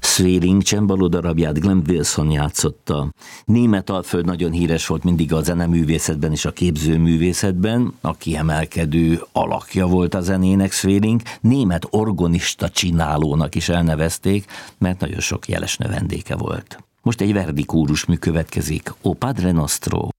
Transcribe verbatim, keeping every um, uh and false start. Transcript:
Sweeling csembaló darabját Glenn Wilson játszotta. Német Alföld nagyon híres volt mindig a zeneművészetben és a képzőművészetben, a kiemelkedő alakja volt a zenének Sweeling. Német organista csinálónak is elnevezték, mert nagyon sok jeles növendéke volt. Most egy Verdi kórusmű következik, O Padre Nostro.